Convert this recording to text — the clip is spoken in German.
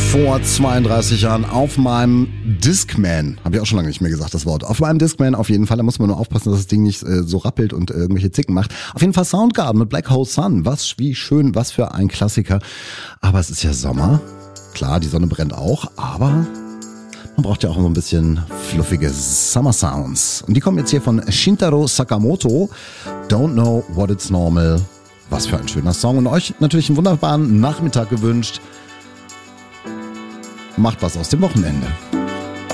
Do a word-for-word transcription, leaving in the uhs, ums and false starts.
Vor zweiunddreißig Jahren auf meinem Discman, habe ich auch schon lange nicht mehr gesagt, das Wort, auf meinem Discman auf jeden Fall, da muss man nur aufpassen, dass das Ding nicht äh, so rappelt und äh, irgendwelche Zicken macht. Auf jeden Fall Soundgarden mit Black Hole Sun, was, wie schön, was für ein Klassiker. Aber es ist ja Sommer, klar, die Sonne brennt auch, aber man braucht ja auch so ein bisschen fluffige Summer Sounds. Und die kommen jetzt hier von Shintaro Sakamoto, Don't Know What It's Normal. Was für ein schöner Song und euch natürlich einen wunderbaren Nachmittag gewünscht. Macht was aus dem Wochenende.